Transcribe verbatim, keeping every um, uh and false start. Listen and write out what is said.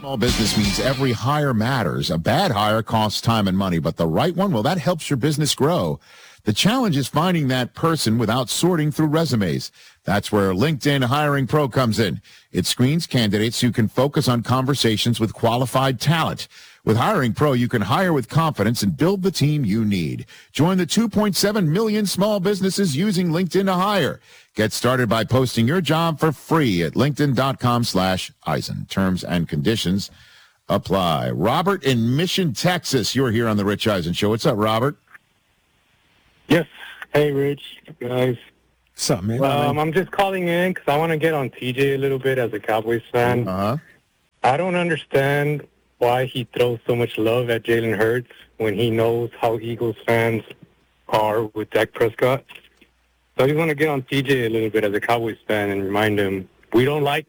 Small business means every hire matters. A bad hire costs time and money, but the right one, well, that helps your business grow. The challenge is finding that person without sorting through resumes. That's where LinkedIn Hiring Pro comes in. It screens candidates so you can focus on conversations with qualified talent. With Hiring Pro, you can hire with confidence and build the team you need. Join the two point seven million small businesses using LinkedIn to hire. Get started by posting your job for free at linkedin.com slash Eisen. Terms and conditions apply. Robert in Mission, Texas. You're here on the Rich Eisen Show. What's up, Robert? Yes. Hey, Rich, guys. What's up, man? Um, I'm just calling in because I want to get on T J a little bit as a Cowboys fan. Uh-huh. I don't understand why he throws so much love at Jalen Hurts when he knows how Eagles fans are with Dak Prescott. So I just want to get on T J a little bit as a Cowboys fan and remind him we don't like